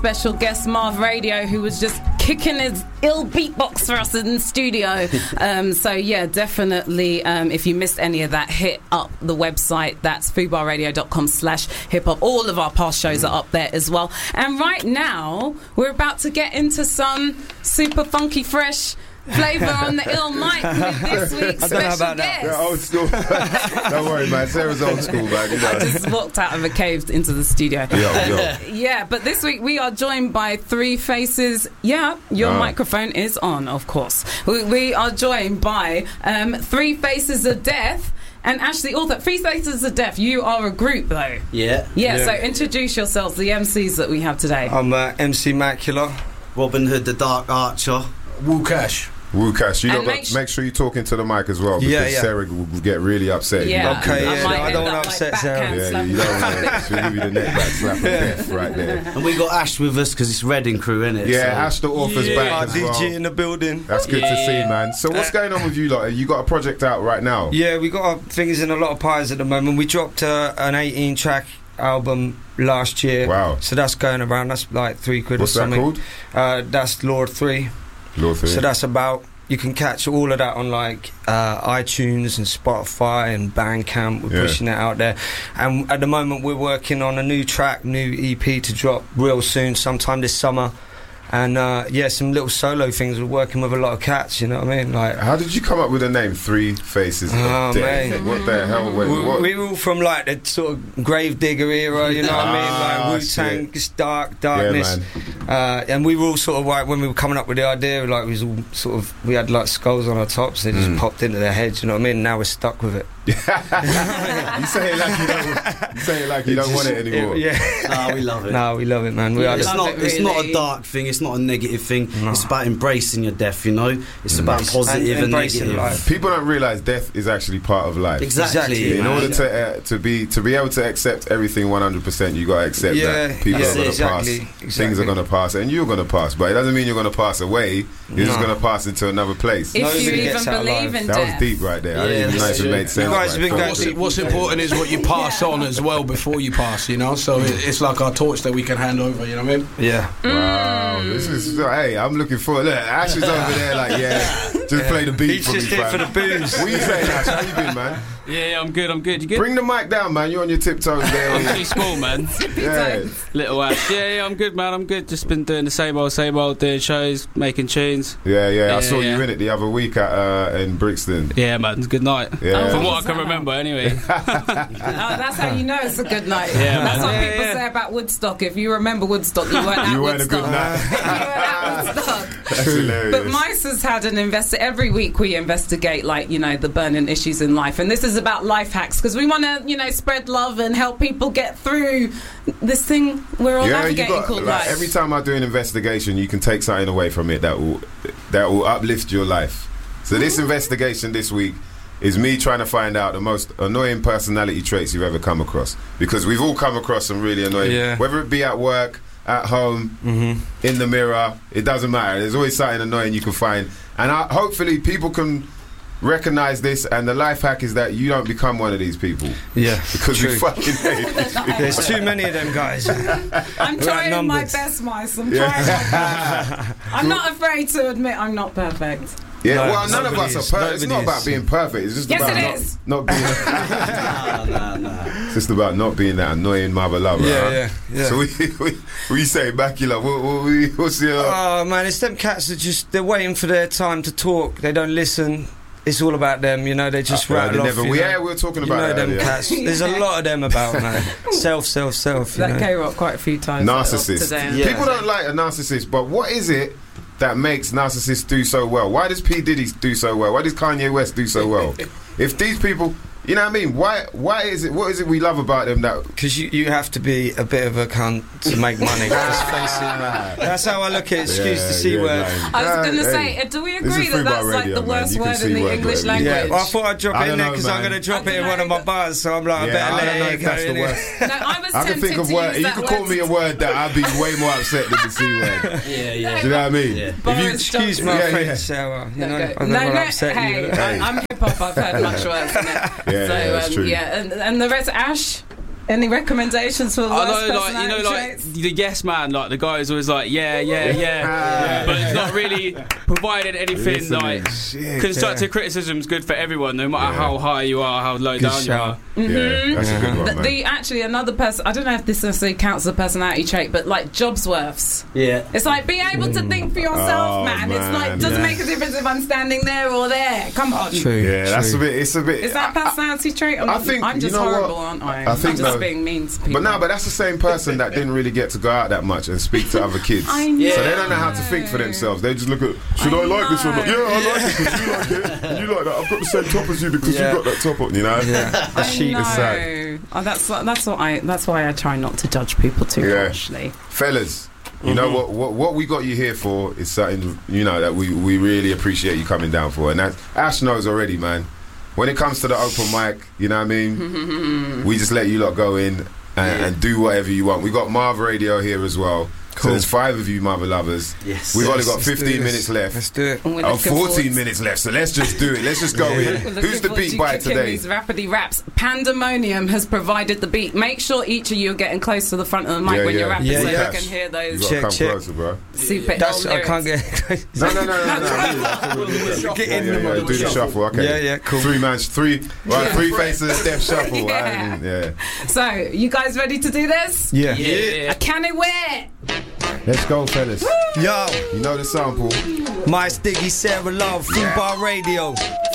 Special guest Marv Radio, who was just kicking his ill beatbox for us in the studio. So yeah, definitely, if you missed any of that, hit up the website. That's fubarradio.com/hiphop. All of our past shows are up there as well. And right now, we're about to get into some super funky, fresh flavour on the ill mic with this week's special guest. Yeah, old school. Don't worry, man. Sarah's old school, man. You know. I just walked out of a cave into the studio. Yeah, but this week we are joined by Three Faces. Yeah, your microphone is on, of course. We are joined by Three Faces of Death. And Ashley Author. Three Faces of Death, you are a group though. Yeah. So introduce yourselves, the MCs that we have today. I'm MC Macula. Robin Hood, the Dark Archer. Wu Cash. Make sure you talk into the mic as well, because Sarah will get really upset. Yeah. I don't want to upset Sarah. Yeah, you don't want to. She'll give you the neck back slap of death right there. And we got Ash with us because it's Reading crew, innit? Yeah, so. Ash the Author's back as well. DJ in the building. That's good to see, man. So what's going on with you lot? You got a project out right now? Yeah, we got our fingers in a lot of pies at the moment. We dropped an 18-track album last year. Wow. So that's going around. That's like £3 What's or something. What's that called? That's Lord 3. Lord 3. So that's about... You can catch all of that on like iTunes and Spotify and Bandcamp. We're pushing it out there. And at the moment we're working on a new track, new EP to drop real soon, sometime this summer. And some little solo things. We're working with a lot of cats, you know what I mean? Like, how did you come up with the name Three Faces of Death? Man. What the hell? We were all from like the sort of Gravedigger era, you know what I mean? Like Wu-Tang, just darkness. Yeah, and we were all sort of like, when we were coming up with the idea, like we was all sort of, we had like skulls on our tops. They just popped into their heads, you know what I mean? Now we're stuck with it. You say it like you don't want it anymore. Nah, we love it. Nah, we love it, man. It's not a dark thing. It's not a negative thing. No. It's about embracing your death. You know, it's about positive and negative. Life. People don't realise death is actually part of life. Exactly. In order to be able to accept everything 100%, you got to accept that people are going to pass. Things are going to pass, and you're going to pass. But it doesn't mean you're going to pass away. You're just going to pass into another place. If you even believe in death. That was deep right there. I didn't even know if it made sense. What's important is what you pass on as well before you pass, you know. So it's like our torch that we can hand over, you know what I mean? Yeah. Wow. This is, hey, I'm looking forward. Look, Ash is over there like, just play the beat. He's for just me, here for the booze. What you saying, Ash? How you been, man? Yeah, I'm good. You good? Bring the mic down, man. You're on your tiptoes there. I'm pretty small, man. Little Ash. Yeah, I'm good, man. I'm good. Just been doing the same old, doing shows, making tunes. Yeah. I saw you in it the other week in Brixton. Yeah, man. It's a good night. Yeah. From what I can remember, anyway. That's how you know it's a good night. Yeah, that's what people say about Woodstock. If you remember Woodstock, you weren't at Woodstock. A good night. You weren't at Woodstock. That's hilarious. But Mice has had an every week we investigate, like, you know, the burning issues in life, and this is about life hacks, because we want to, you know, spread love and help people get through this thing we're all navigating called life. Every time I do an investigation, you can take something away from it that will uplift your life. So this investigation this week is me trying to find out the most annoying personality traits you've ever come across, because we've all come across some really annoying, whether it be at work, at home, in the mirror, it doesn't matter. There's always something annoying you can find, and hopefully people can recognise this, and the life hack is that you don't become one of these people. Yeah, because we fucking hate these people. There's too many of them guys. I'm trying my best, Mice. I'm trying my best. I'm not afraid to admit I'm not perfect. Yeah, well, none of us are perfect. It's not about being perfect. It's just about not being. It's just about not being that annoying mother lover. Yeah. So we say, Macula, what's your? Oh man, it's them cats that they're waiting for their time to talk. They don't listen. It's all about them, you know. They just rattle off. We were talking about them cats. There's a lot of them about, man. Self. That came up quite a few times. Narcissist. Today. People don't like a narcissist, but what is it that makes narcissists do so well? Why does P. Diddy do so well? Why does Kanye West do so well? If these people, you know what I mean? Why is it? What is it we love about them? That because you have to be a bit of a cunt to make money. Let's face it, man. That's how I look at it. Excuse the C word. I was going to say, do we agree that that's like the worst word in the English language? Yeah, well, I thought I'd drop it in there because I'm going to drop it in one of my bars, so I'm like, I better let it go. That's the worst. No, I was I can think of word. You could call me a word that I'd be way more upset than the C word. Yeah. Do you know what I mean? Yeah. If you excuse my French, Sarah, you know, I'm never upset you. I'm hip hop. I've heard much worse. Yeah, that's true. Yeah, and the rest, Ash. Any recommendations for worst I know, like, personality you know, like traits? the yes man, like the guy who's always like, but it's not really provided anything like constructive criticism is good for everyone, no matter how high you are, how low down you are. Yeah, that's a good one, man. Actually, another person, I don't know if this necessarily counts as a personality trait, but like Jobsworths. Yeah. It's like being able to think for yourself, man. It's like, doesn't make a difference if I'm standing there or there. Come on. True. Yeah, that's a bit. It's a bit. Is that a personality trait? I think I'm just you know horrible, what? aren't I? I think I'm just being mean to people. But that's the same person that didn't really get to go out that much and speak to other kids. I know. So they don't know how to think for themselves. They just look at, should I like this or not? Yeah, I like it because you like it and you like that. I've got the same top as you because you got that top on. You know. Yeah. I know. That's why I try not to judge people too harshly. Fellas, you know what we got you here for is something, you know, that we really appreciate you coming down for, and that Ash knows already, man. When it comes to the open mic, you know what I mean, we just let you lot go in and do whatever you want. We got Marv Radio here as well. Cool. So there's 5 of you Mother lovers. Yes. We've only got 15 minutes left. Let's do it. 14 minutes left. So let's just do it. Let's just go in. Who's the beat by today? These rapidy raps. Pandemonium has provided the beat. Make sure each of you are getting close to the front of the mic when you're rapping, so you can hear those. You gotta come closer, bro. Super. I can't get close. No. Get in the mode. Do the shuffle. Okay. Yeah, cool. 3 faces of death shuffle. Yeah. So, you guys ready to do this? Yeah. Can it wait? Let's go, fellas. Yo. You know the sample. My Stiggy Sarah Love, Fubar Radio.